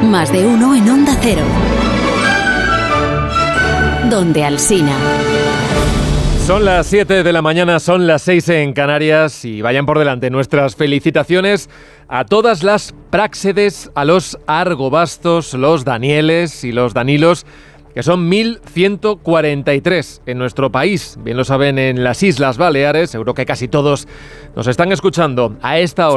Más de uno en Onda Cero. Donde Alsina. Son las 7 de la mañana, son las 6 en Canarias y vayan por delante nuestras felicitaciones a todas las Práxedes, a los Argobastos, los Danieles y los Danilos, que son 1.143 en nuestro país. Bien lo saben en las Islas Baleares, seguro que casi todos nos están escuchando a esta hora.